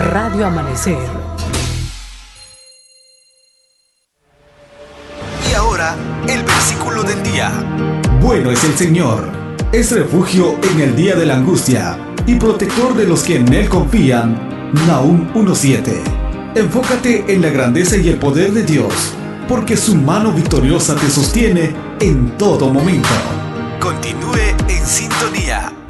Radio Amanecer. Y ahora, el versículo del día. Bueno es el Señor, es refugio en el día de la angustia y protector de los que en Él confían. Nahum 1:7. Enfócate en la grandeza y el poder de Dios, porque su mano victoriosa te sostiene en todo momento. Continúe en sintonía.